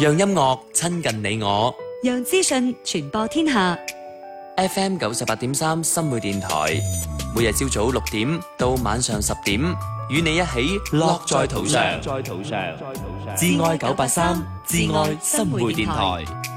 讓音樂親近你我。 讓資訊傳播天下。 FM 98.3新會電台，每日朝早6點到晚上10點，與你一起樂在途上。至愛983，至愛新會電台。